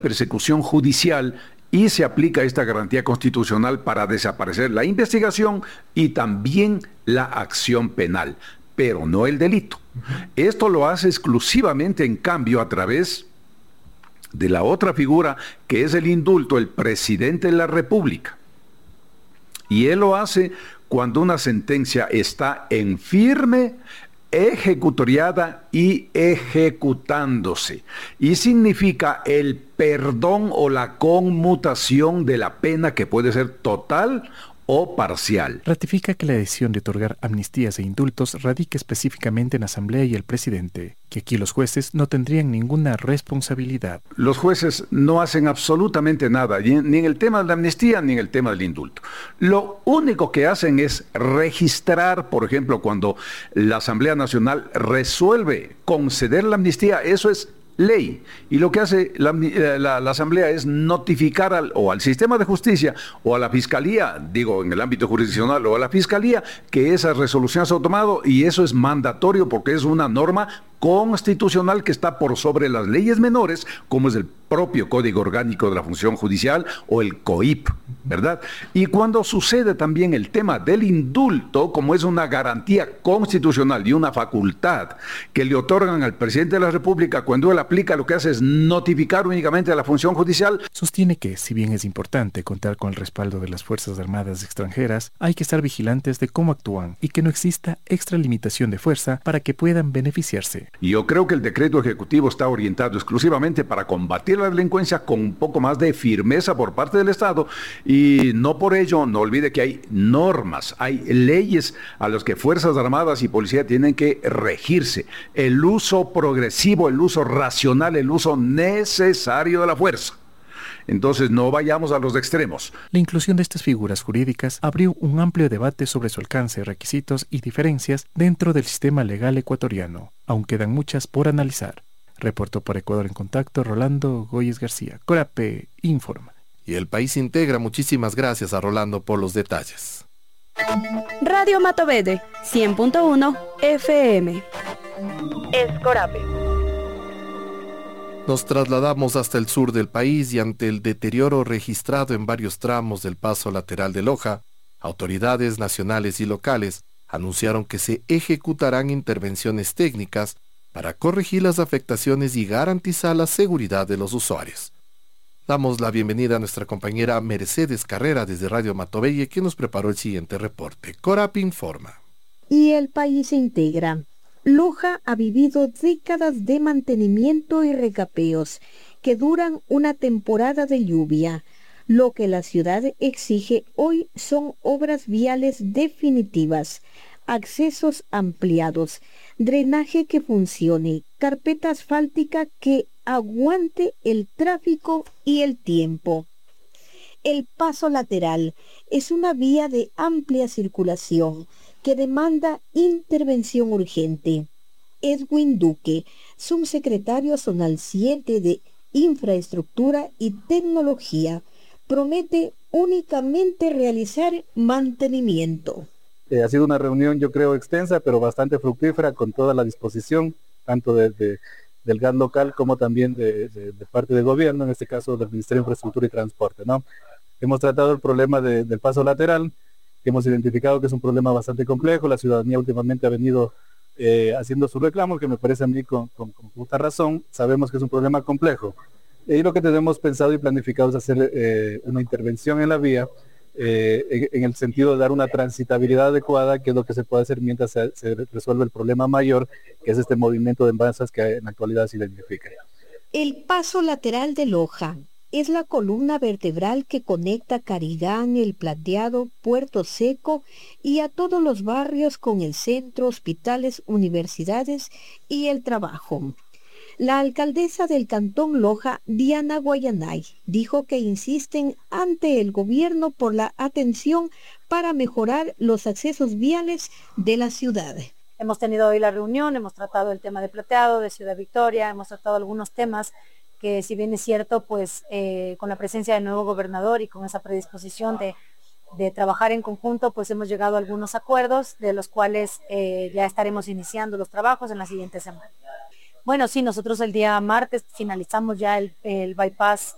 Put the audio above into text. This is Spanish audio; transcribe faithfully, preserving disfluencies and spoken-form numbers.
persecución judicial y se aplica esta garantía constitucional para desaparecer la investigación y también la acción penal, pero no el delito. Esto lo hace exclusivamente, en cambio, a través de la otra figura, que es el indulto, el presidente de la República. Y él lo hace cuando una sentencia está en firme, ejecutoriada y ejecutándose. Y significa el perdón o la conmutación de la pena, que puede ser total o parcial. Ratifica que la decisión de otorgar amnistías e indultos radica específicamente en la Asamblea y el presidente, que aquí los jueces no tendrían ninguna responsabilidad. Los jueces no hacen absolutamente nada, ni en el tema de la amnistía ni en el tema del indulto. Lo único que hacen es registrar, por ejemplo, cuando la Asamblea Nacional resuelve conceder la amnistía, eso es ley, y lo que hace la, la, la Asamblea es notificar al, o al sistema de justicia o a la Fiscalía, digo en el ámbito jurisdiccional, o a la Fiscalía, que esa resolución se ha tomado, y eso es mandatorio porque es una norma constitucional que está por sobre las leyes menores, como es el propio Código Orgánico de la Función Judicial o el C O I P, ¿verdad? Y cuando sucede también el tema del indulto, como es una garantía constitucional y una facultad que le otorgan al presidente de la República, cuando él aplica, lo que hace es notificar únicamente a la función judicial. Sostiene que, si bien es importante contar con el respaldo de las Fuerzas Armadas extranjeras, hay que estar vigilantes de cómo actúan y que no exista extralimitación de fuerza para que puedan beneficiarse. Y yo creo que el decreto ejecutivo está orientado exclusivamente para combatir la delincuencia con un poco más de firmeza por parte del Estado, y no por ello, no olvide que hay normas, hay leyes a las que Fuerzas Armadas y Policía tienen que regirse. El uso progresivo, el uso racional, el uso necesario de la fuerza. Entonces no vayamos a los extremos. La inclusión de estas figuras jurídicas abrió un amplio debate sobre su alcance, requisitos y diferencias dentro del sistema legal ecuatoriano. Aún quedan muchas por analizar. Reportó para Ecuador en Contacto Rolando Goyes García. Corape informa. Y El País Integra. Muchísimas gracias a Rolando por los detalles. Radio Matovede, cien punto uno F M. Es Corape. Nos trasladamos hasta el sur del país y ante el deterioro registrado en varios tramos del paso lateral de Loja, autoridades nacionales y locales anunciaron que se ejecutarán intervenciones técnicas para corregir las afectaciones y garantizar la seguridad de los usuarios. Damos la bienvenida a nuestra compañera Mercedes Carrera desde Radio Matovelle, que nos preparó el siguiente reporte. Corap informa. Y El País se integra. Loja ha vivido décadas de mantenimiento y recapeos que duran una temporada de lluvia. Lo que la ciudad exige hoy son obras viales definitivas, accesos ampliados, drenaje que funcione, carpeta asfáltica que aguante el tráfico y el tiempo. El paso lateral es una vía de amplia circulación que demanda intervención urgente. Edwin Duque, subsecretario zonal siete de Infraestructura y Tecnología, promete únicamente realizar mantenimiento. Eh, ha sido una reunión, yo creo, extensa, pero bastante fructífera, con toda la disposición, tanto de, de, del G A T local como también de, de, de parte del gobierno, en este caso del Ministerio de Infraestructura y Transporte, ¿no? Hemos tratado el problema de, del paso lateral, que hemos identificado que es un problema bastante complejo. La ciudadanía últimamente ha venido eh, haciendo sus reclamos, que me parece a mí con, con, con justa razón. Sabemos que es un problema complejo. Y lo que tenemos pensado y planificado es hacer eh, una intervención en la vía, eh, en, en el sentido de dar una transitabilidad adecuada, que es lo que se puede hacer mientras se, se resuelve el problema mayor, que es este movimiento de masas que en la actualidad se identifica. El paso lateral de Loja es la columna vertebral que conecta Carigán, El Plateado, Puerto Seco y a todos los barrios con el centro, hospitales, universidades y el trabajo. La alcaldesa del Cantón Loja, Diana Guayanay, dijo que insisten ante el gobierno por la atención para mejorar los accesos viales de la ciudad. Hemos tenido hoy la reunión, hemos tratado el tema de Plateado, de Ciudad Victoria, hemos tratado algunos temas que, si bien es cierto, pues eh, con la presencia del nuevo gobernador y con esa predisposición de, de trabajar en conjunto, pues hemos llegado a algunos acuerdos, de los cuales eh, ya estaremos iniciando los trabajos en la siguiente semana. Bueno, sí, nosotros el día martes finalizamos ya el, el bypass